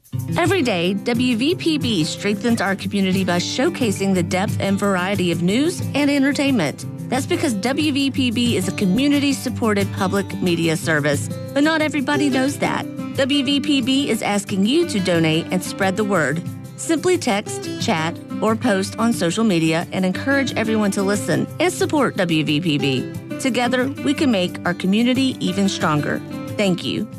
Every day, WVPB strengthens our community by showcasing the depth and variety of news and entertainment. That's because WVPB is a community-supported public media service, but not everybody knows that. WVPB is asking you to donate and spread the word. Simply text, chat, or post on social media and encourage everyone to listen and support WVPB. Together, we can make our community even stronger. Thank you.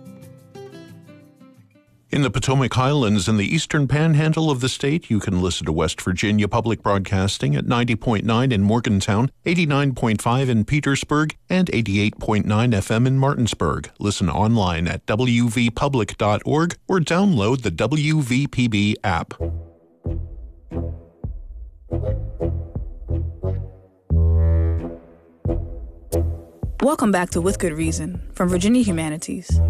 In the Potomac Highlands and the eastern panhandle of the state, you can listen to West Virginia Public Broadcasting at 90.9 in Morgantown, 89.5 in Petersburg, and 88.9 FM in Martinsburg. Listen online at wvpublic.org or download the WVPB app. Welcome back to With Good Reason from Virginia Humanities.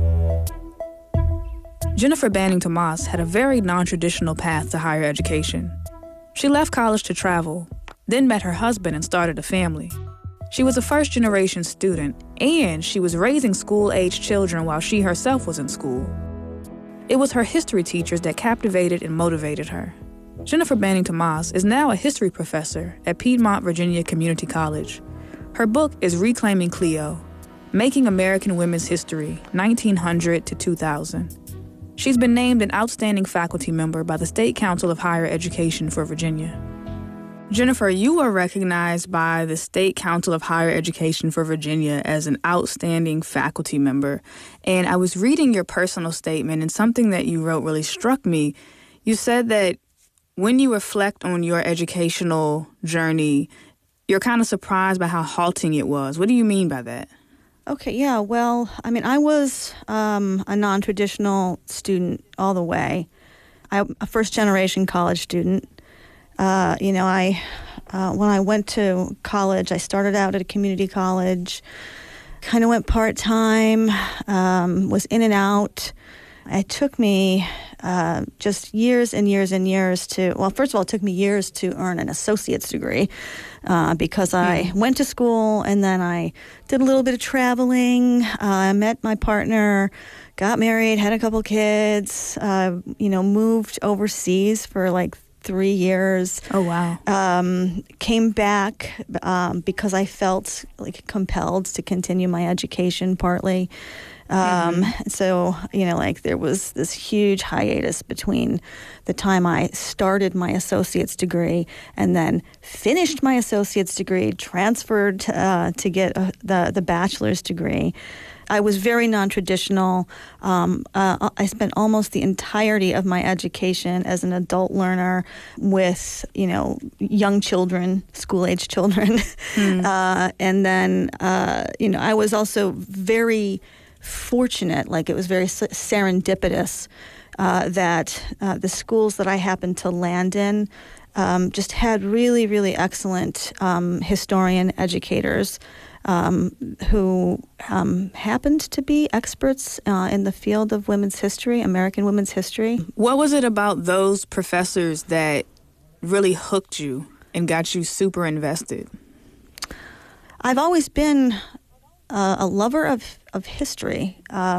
Jennifer Banning Tomas had a very non-traditional path to higher education. She left college to travel, then met her husband and started a family. She was a first-generation student, and she was raising school-age children while she herself was in school. It was her history teachers that captivated and motivated her. Jennifer Banning Tomas is now a history professor at Piedmont Virginia Community College. Her book is Reclaiming Cleo, Making American Women's History, 1900 to 2000. She's been named an outstanding faculty member by the State Council of Higher Education for Virginia. Jennifer, you were recognized by the State Council of Higher Education for Virginia as an outstanding faculty member. And I was reading your personal statement, and something that you wrote really struck me. You said that when you reflect on your educational journey, you're kind of surprised by how halting it was. What do you mean by that? Okay, yeah, well, I mean, I was a non-traditional student all the way. I'm a first-generation college student. When I went to college, I started out at a community college, kind of went part-time, was in and out. It took me just years and years and years first of all, it took me years to earn an associate's degree because I went to school and then I did a little bit of traveling. I met my partner, got married, had a couple kids, moved overseas for like 3 years. Oh, wow. Came back because I felt like compelled to continue my education partly. So, there was this huge hiatus between the time I started my associate's degree and then finished my associate's degree, transferred to get the bachelor's degree. I was very non-traditional. I spent almost the entirety of my education as an adult learner with, young children, school-age children. And then, I was also very fortunate, like it was very serendipitous that the schools that I happened to land in just had really, really excellent historian educators who happened to be experts in the field of women's history, American women's history. What was it about those professors that really hooked you and got you super invested? I've always been a lover of history.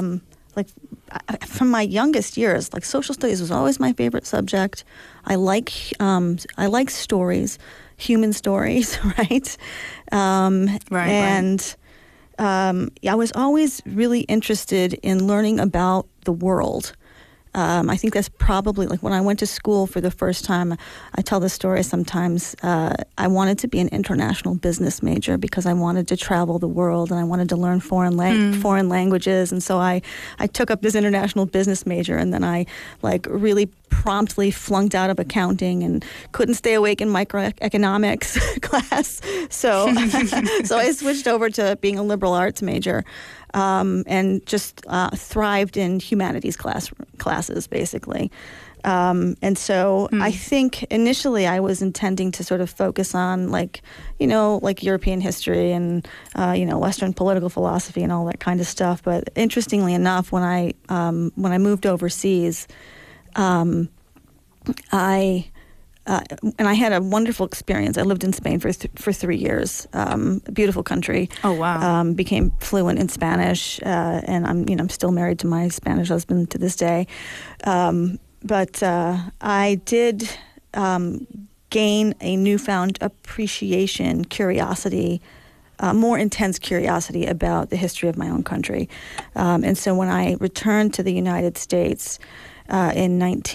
From my youngest years, like social studies was always my favorite subject. I like stories, human stories, right? Right. I was always really interested in learning about the world. I think that's probably, like when I went to school for the first time, I tell this story sometimes, I wanted to be an international business major because I wanted to travel the world and I wanted to learn foreign languages. And so I took up this international business major, and then I really promptly flunked out of accounting and couldn't stay awake in microeconomics class. So I switched over to being a liberal arts major. And just thrived in humanities classes, basically. And so I think initially I was intending to sort of focus on European history and, Western political philosophy and all that kind of stuff. But interestingly enough, when I moved overseas, I and I had a wonderful experience. I lived in Spain for 3 years. A beautiful country. Oh wow! Became fluent in Spanish, and I'm still married to my Spanish husband to this day. But I did gain a newfound appreciation, curiosity, more intense curiosity about the history of my own country. And so when I returned to the United States in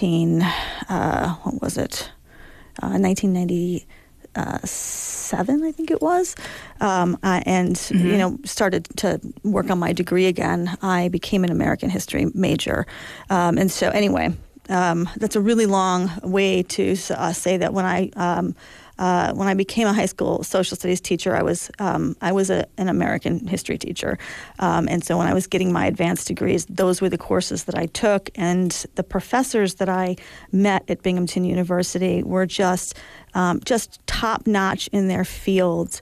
1997, I think it was, and started to work on my degree again, I became an American history major. And so anyway, that's a really long way to say that when I became a high school social studies teacher, I was an American history teacher, and so when I was getting my advanced degrees, those were the courses that I took, and the professors that I met at Binghamton University were just top notch in their fields.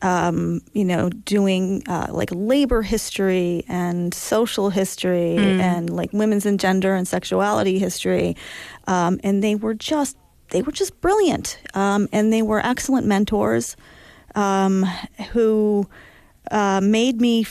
Doing like labor history and social history and like women's and gender and sexuality history, and they were just brilliant, and they were excellent mentors who made me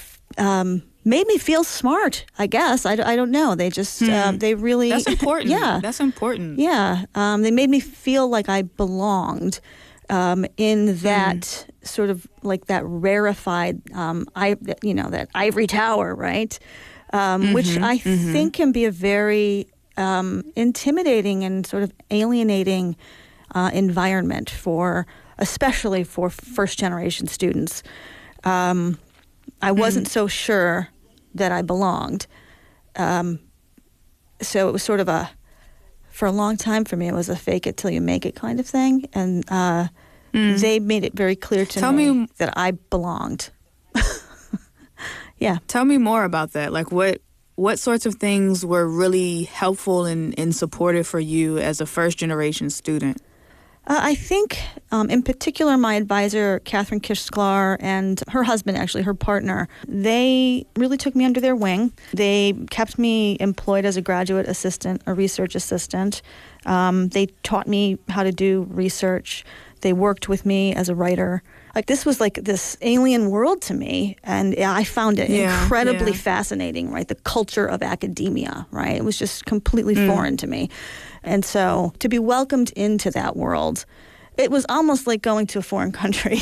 feel smart. I guess I don't know. They just they really that's important. Yeah, that's important. Yeah, they made me feel like I belonged. In that sort of like that rarefied, that ivory tower, right? Which I think can be a very intimidating and sort of alienating environment especially for first generation students. I wasn't so sure that I belonged. So it was sort of for a long time for me, it was a fake it till you make it kind of thing. And they made it very clear to me that I belonged. Yeah. Tell me more about that. Like what sorts of things were really helpful and supportive for you as a first-generation student? I think, in particular, my advisor, Catherine Kish-Sklar, and her husband, actually, her partner, they really took me under their wing. They kept me employed as a graduate assistant, a research assistant. They taught me how to do research. They worked with me as a writer. Like, this was like this alien world to me, and I found it incredibly fascinating, right? The culture of academia, right? It was just completely foreign to me. And so to be welcomed into that world, it was almost like going to a foreign country.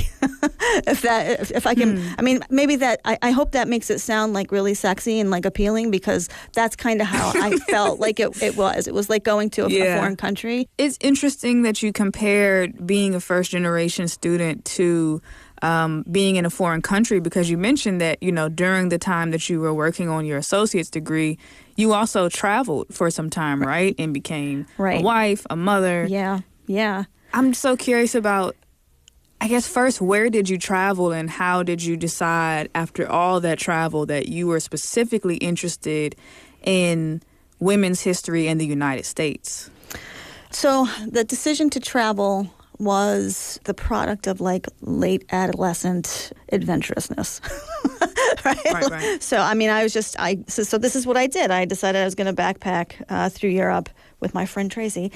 if I can, I mean, maybe that, I hope that makes it sound like really sexy and like appealing, because that's kind of how I felt like it was. It was like going to a foreign country. It's interesting that you compared being a first generation student to being in a foreign country, because you mentioned that, during the time that you were working on your associate's degree, you also traveled for some time, right? And became a wife, a mother. Yeah. I'm so curious about, I guess, first, where did you travel and how did you decide after all that travel that you were specifically interested in women's history in the United States? So the decision to travel was the product of like late adolescent adventurousness. Right. So, I mean, so this is what I did. I decided I was going to backpack through Europe with my friend Tracy.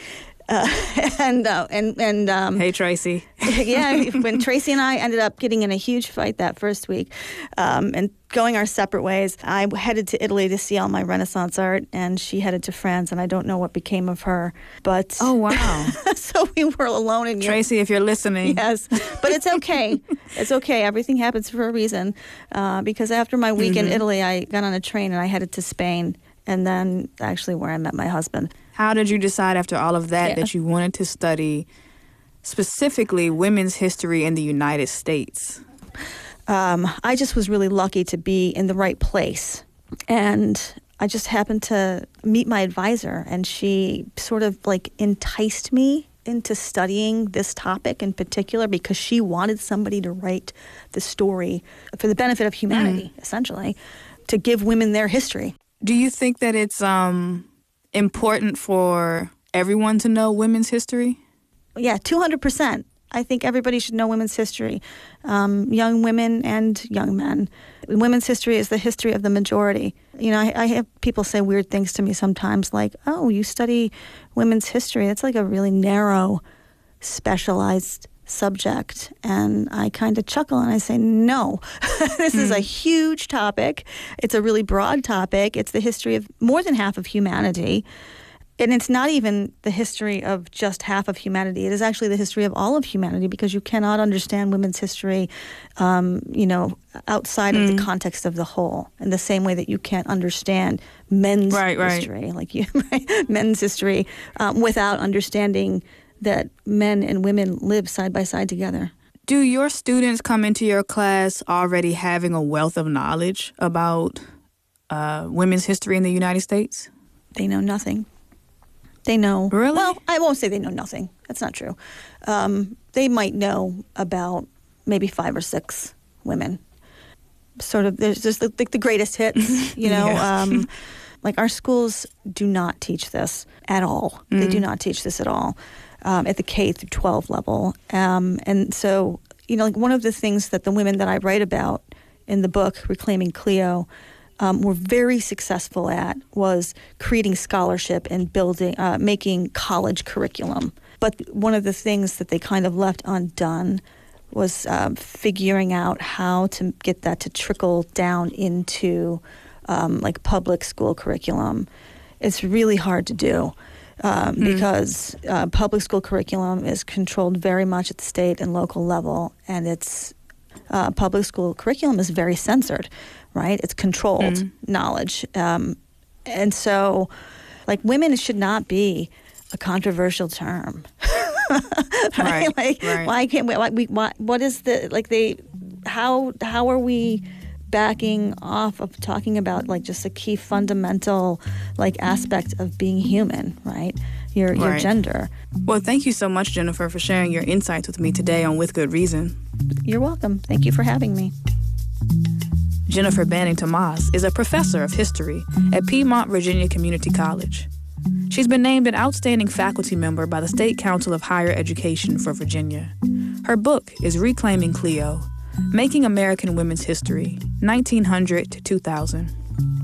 Hey, Tracy. Yeah, when Tracy and I ended up getting in a huge fight that first week and going our separate ways, I headed to Italy to see all my Renaissance art, and she headed to France, and I don't know what became of her. But oh, wow. So we were alone in Europe. Tracy, if you're listening. Yes, but it's okay. It's okay. Everything happens for a reason. Because after my week in Italy, I got on a train and I headed to Spain, and then actually where I met my husband. How did you decide after all of that that you wanted to study specifically women's history in the United States? I just was really lucky to be in the right place. And I just happened to meet my advisor, and she sort of like enticed me into studying this topic in particular because she wanted somebody to write the story for the benefit of humanity, essentially, to give women their history. Do you think that it's important for everyone to know women's history? Yeah, 200%. I think everybody should know women's history, young women and young men. Women's history is the history of the majority. I have people say weird things to me sometimes, like, oh, you study women's history. That's like a really narrow specialized subject. And I kind of chuckle and I say, no, this is a huge topic. It's a really broad topic. It's the history of more than half of humanity. And it's not even the history of just half of humanity. It is actually the history of all of humanity, because you cannot understand women's history, outside of the context of the whole. In the same way that you can't understand men's history, men's history, without understanding that men and women live side by side together. Do your students come into your class already having a wealth of knowledge about women's history in the United States? They know nothing. They know... Really? Well, I won't say they know nothing. That's not true. They might know about maybe 5 or 6 women. Sort of, there's just the greatest hits, like our schools do not teach this at all. They do not teach this at all at the K through 12 level. And so, one of the things that the women that I write about in the book, Reclaiming Cleo, were very successful at was creating scholarship and building, making college curriculum. But one of the things that they kind of left undone was figuring out how to get that to trickle down into public school curriculum. It's really hard to do because public school curriculum is controlled very much at the state and local level, and it's public school curriculum is very censored, right? It's controlled knowledge. And so, women should not be a controversial term. Right? Why can't we, what is the, how are we backing off of talking about, just a key fundamental, aspect of being human, right? Your gender. Well, thank you so much, Jennifer, for sharing your insights with me today on With Good Reason. You're welcome. Thank you for having me. Jennifer Banning Tomas is a professor of history at Piedmont Virginia Community College. She's been named an outstanding faculty member by the State Council of Higher Education for Virginia. Her book is Reclaiming Cleo, Making American Women's History, 1900 to 2000.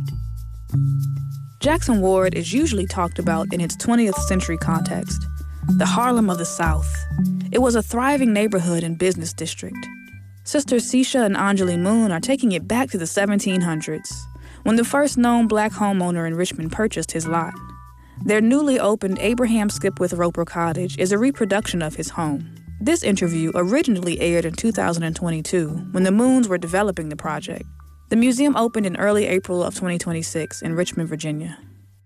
Jackson Ward is usually talked about in its 20th century context. The Harlem of the South. It was a thriving neighborhood and business district. Sisters Sisha and Anjali Moon are taking it back to the 1700s, when the first known black homeowner in Richmond purchased his lot. Their newly opened Abraham Skipwith Roper Cottage is a reproduction of his home. This interview originally aired in 2022 when the Moons were developing the project. The museum opened in early April of 2026 in Richmond, Virginia.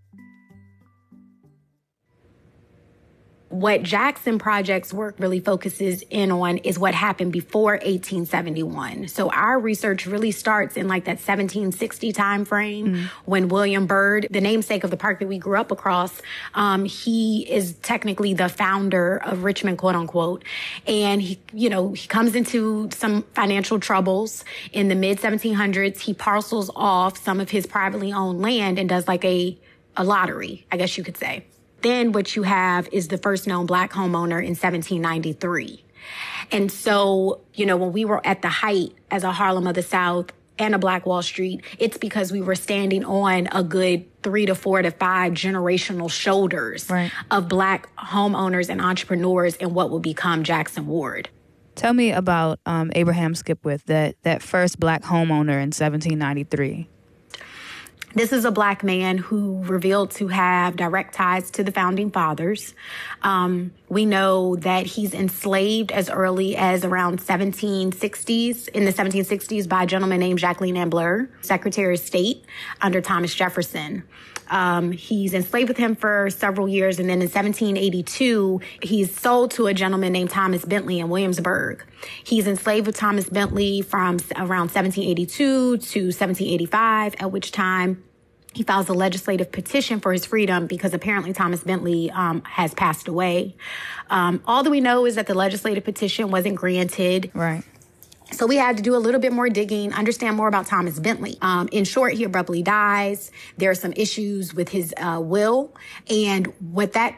What Jackson Project's work really focuses in on is what happened before 1871. So our research really starts in that 1760 time frame when William Byrd, the namesake of the park that we grew up across, he is technically the founder of Richmond, quote unquote. And he comes into some financial troubles in the mid 1700s. He parcels off some of his privately owned land and does a lottery, I guess you could say. Then what you have is the first known black homeowner in 1793. And so, when we were at the height as a Harlem of the South and a Black Wall Street, it's because we were standing on a good 3 to 4 to 5 generational shoulders of black homeowners and entrepreneurs in what will become Jackson Ward. Tell me about Abraham Skipwith, that first black homeowner in 1793. This is a black man who revealed to have direct ties to the founding fathers. We know that he's enslaved as early as around 1760s, in the 1760s by a gentleman named Jacqueline Ambler, Secretary of State under Thomas Jefferson. He's enslaved with him for several years, and then in 1782, he's sold to a gentleman named Thomas Bentley in Williamsburg. He's enslaved with Thomas Bentley from around 1782 to 1785, at which time he files a legislative petition for his freedom because apparently Thomas Bentley has passed away. All that we know is that the legislative petition wasn't granted. Right. So we had to do a little bit more digging, understand more about Thomas Bentley. In short, he abruptly dies. There are some issues with his will. And what that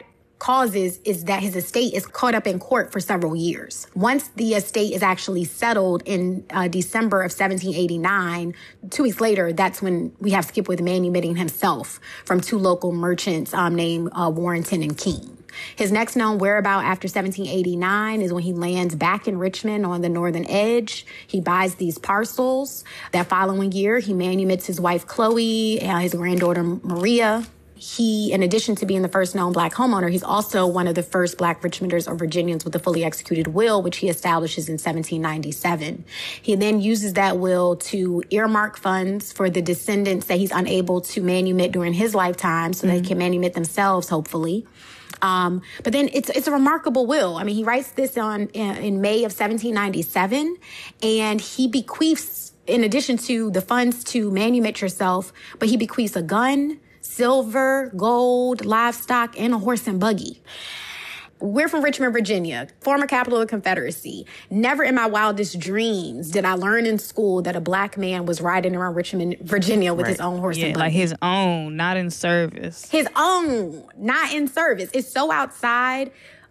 causes is that his estate is caught up in court for several years. Once the estate is actually settled in December of 1789, 2 weeks later, that's when we have Skipwith manumitting himself from two local merchants named Warrenton and King. His next known whereabout after 1789 is when he lands back in Richmond on the northern edge. He buys these parcels. That following year, he manumits his wife, Chloe, his granddaughter, Maria. He, in addition to being the first known Black homeowner, he's also one of the first Black Richmonders or Virginians with a fully executed will, which he establishes in 1797. He then uses that will to earmark funds for the descendants that he's unable to manumit during his lifetime so they can manumit themselves, hopefully. But then it's a remarkable will. I mean, he writes this in May of 1797, and he bequeaths, in addition to the funds to manumit yourself, but he bequeaths a gun, silver, gold, livestock, and a horse and buggy. We're from Richmond, Virginia, former capital of the Confederacy. Never in my wildest dreams did I learn in school that a Black man was riding around Richmond, Virginia with his own horse and buggy. Like his own, not in service. His own, not in service. It's so outside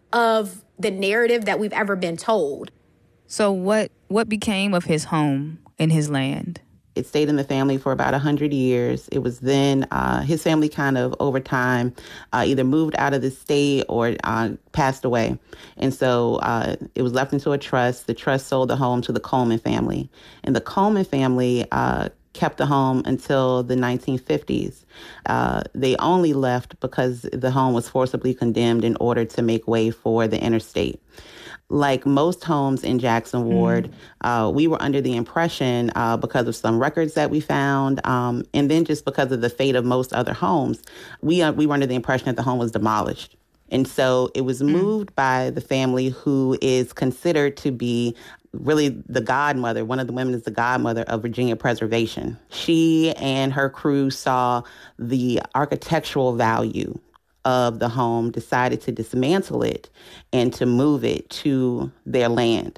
of the narrative that we've ever been told. So what became of his home and his land? It stayed in the family for about 100 years. It was then his family kind of over time either moved out of the state or passed away. And so it was left into a trust. The trust sold the home to the Coleman family. And the Coleman family kept the home until the 1950s. They only left because the home was forcibly condemned in order to make way for the interstate. Like most homes in Jackson Ward, we were under the impression, because of some records that we found, and then just because of the fate of most other homes, we were under the impression that the home was demolished. And so it was moved by the family who is considered to be really the godmother. One of the women is the godmother of Virginia preservation. She and her crew saw the architectural value of the home, decided to dismantle it and to move it to their land.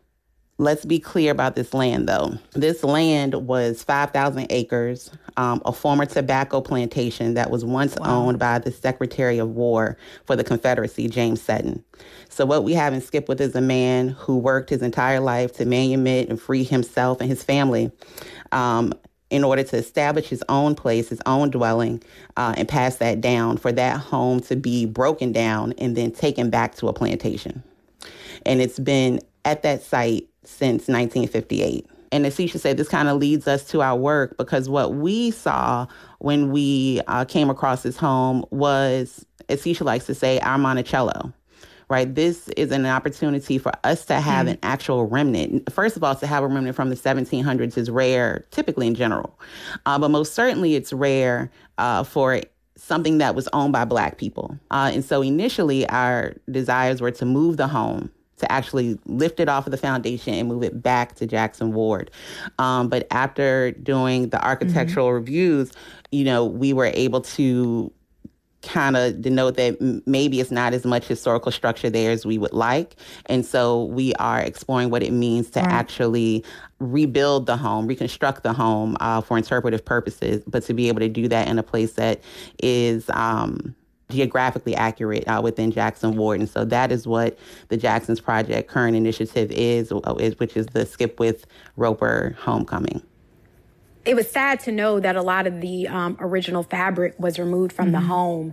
Let's be clear about this land, though. This land was 5,000 acres, a former tobacco plantation that was once owned by the Secretary of War for the Confederacy, James Seton. So what we have in Skipwith is a man who worked his entire life to manumit and free himself and his family in order to establish his own place, his own dwelling, and pass that down for that home to be broken down and then taken back to a plantation. And it's been at that site since 1958. And as Cece said, this kind of leads us to our work, because what we saw when we came across this home was, as Cece likes to say, our Monticello. Right? This is an opportunity for us to have an actual remnant. First of all, to have a remnant from the 1700s is rare, typically in general. But most certainly it's rare for something that was owned by Black people. And so initially our desires were to move the home, to actually lift it off of the foundation and move it back to Jackson Ward. But after doing the architectural reviews, we were able to kind of denote that maybe it's not as much historical structure there as we would like. And so we are exploring what it means to actually rebuild the home, reconstruct the home for interpretive purposes, but to be able to do that in a place that is geographically accurate within Jackson Ward. And so that is what the Jackson's Project current initiative is, which is the Skipwith Roper Homecoming. It was sad to know that a lot of the original fabric was removed from the home.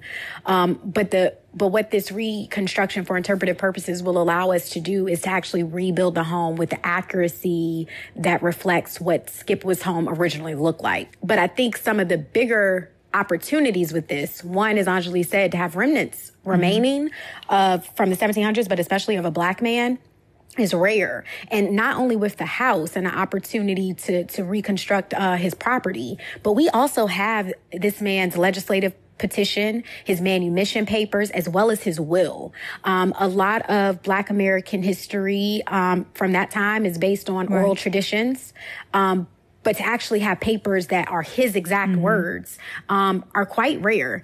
But what this reconstruction for interpretive purposes will allow us to do is to actually rebuild the home with the accuracy that reflects what Skipwith's home originally looked like. But I think some of the bigger opportunities with this, one, as Anjali said, to have remnants remaining from the 1700s, but especially of a Black man, is rare. And not only with the house and the opportunity to reconstruct his property, but we also have this man's legislative petition, his manumission papers, as well as his will. A lot of Black American history from that time is based on oral traditions. But to actually have papers that are his exact words are quite rare.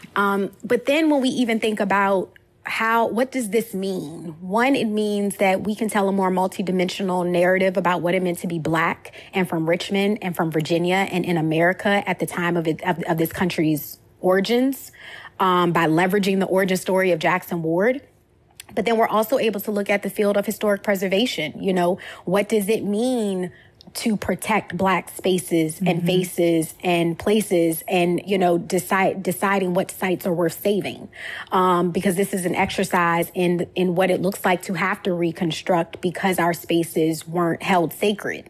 But then when we even think about what does this mean? One, it means that we can tell a more multidimensional narrative about what it meant to be Black and from Richmond and from Virginia and in America at the time of this country's origins. by leveraging the origin story of Jackson Ward. But then we're also able to look at the field of historic preservation. You know, what does it mean to protect Black spaces and faces and places, and, you know, deciding what sites are worth saving? Because this is an exercise in what it looks like to have to reconstruct because our spaces weren't held sacred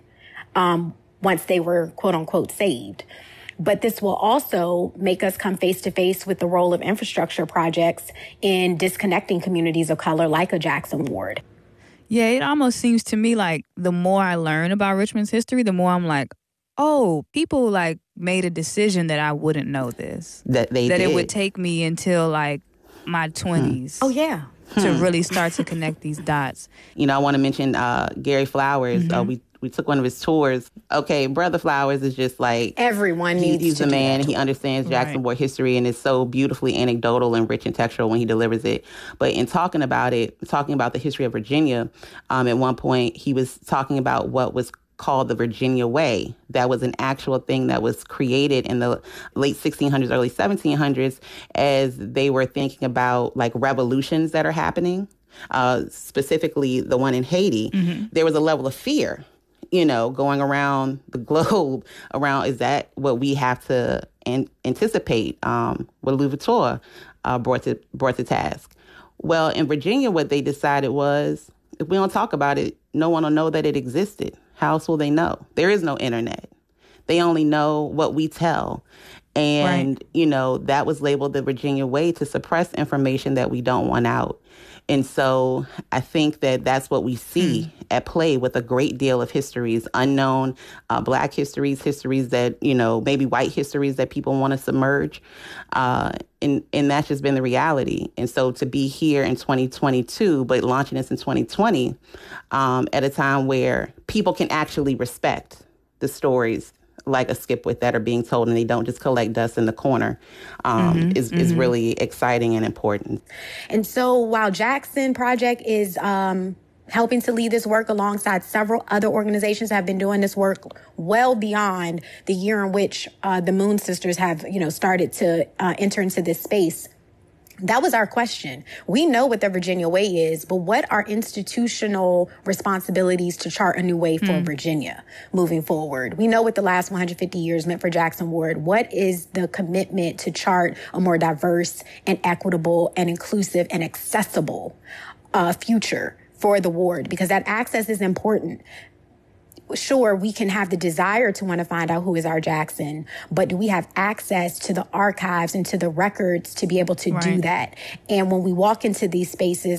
once they were, quote unquote, saved. But this will also make us come face to face with the role of infrastructure projects in disconnecting communities of color like a Jackson Ward. Yeah, it almost seems to me like the more I learn about Richmond's history, the more I'm like, oh, people like made a decision that I wouldn't know this. That it would take me until like my 20s. Oh, yeah. To really start to connect these dots. You know, I want to mention Gary Flowers. We took one of his tours. Okay, Brother Flowers is just like... Everyone needs he's to the do man. that. He understands Jackson Ward history and is so beautifully anecdotal and rich and textual when he delivers it. But in talking about the history of Virginia, at one point he was talking about what was called the Virginia Way. That was an actual thing that was created in the late 1600s, early 1700s, as they were thinking about like revolutions that are happening, specifically the one in Haiti. There was a level of fear, you know, going around the globe around, is that what we have to anticipate, what Louis Vuitton brought to task? Well, in Virginia, what they decided was, if we don't talk about it, no one will know that it existed. How else will they know? There is no internet. They only know what we tell. And, you know, that was labeled the Virginia Way, to suppress information that we don't want out. And so I think that that's what we see at play with a great deal of histories, unknown Black histories that, you know, maybe white histories that people want to submerge. And that's just been the reality. And so to be here in 2022, but launching this in 2020, at a time where people can actually respect the stories like a Skipwith that are being told, and they don't just collect dust in the corner, is really exciting and important. And so while Jackson Project is helping to lead this work alongside several other organizations that have been doing this work well beyond the year in which the Moon Sisters have, you know, started to enter into this space, that was our question. We know what the Virginia Way is, but what are institutional responsibilities to chart a new way for Virginia moving forward? We know what the last 150 years meant for Jackson Ward. What is the commitment to chart a more diverse and equitable and inclusive and accessible future for the ward? Because that access is important. Sure, we can have the desire to want to find out who is our Jackson, but do we have access to the archives and to the records to be able to do that? And when we walk into these spaces,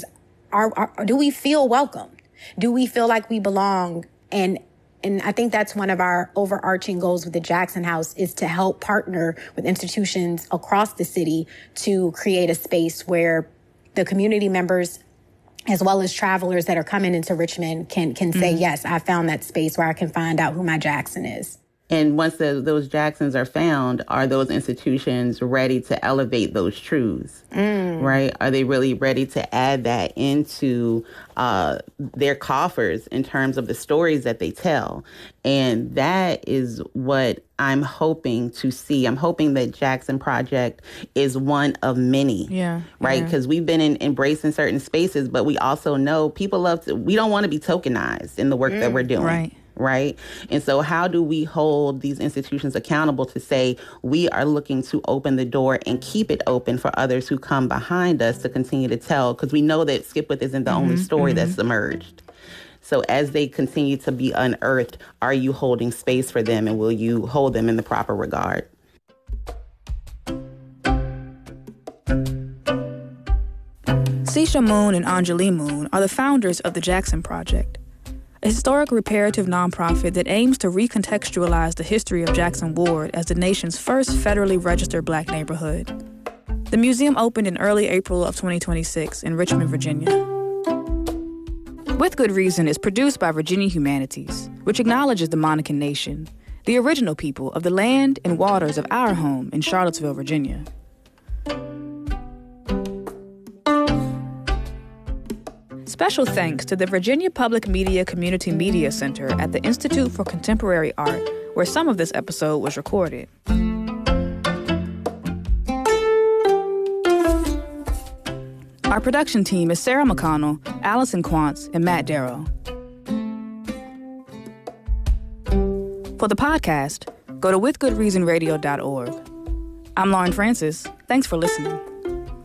do we feel welcome? Do we feel like we belong? And I think that's one of our overarching goals with the Jackson House, is to help partner with institutions across the city to create a space where the community members, as well as travelers that are coming into Richmond, can say, yes, I found that space where I can find out who my Jackson is. And once those Jacksons are found, are those institutions ready to elevate those truths, right? Are they really ready to add that into their coffers in terms of the stories that they tell? And that is what I'm hoping to see. I'm hoping that Jackson Project is one of many, right? Because we've been embracing certain spaces, but we also know people we don't want to be tokenized in the work that we're doing. Right? And so how do we hold these institutions accountable to say we are looking to open the door and keep it open for others who come behind us to continue to tell? Because we know that Skipwith isn't the only story that's emerged. So as they continue to be unearthed, are you holding space for them, and will you hold them in the proper regard? Sisha Moon and Anjali Moon are the founders of the Jackson Project, a historic reparative nonprofit that aims to recontextualize the history of Jackson Ward as the nation's first federally registered Black neighborhood. The museum opened in early April of 2026 in Richmond, Virginia. With Good Reason is produced by Virginia Humanities, which acknowledges the Monacan Nation, the original people of the land and waters of our home in Charlottesville, Virginia. Special thanks to the Virginia Public Media Community Media Center at the Institute for Contemporary Art, where some of this episode was recorded. Our production team is Sarah McConnell, Allison Quantz, and Matt Darrow. For the podcast, go to withgoodreasonradio.org. I'm Lauren Francis. Thanks for listening.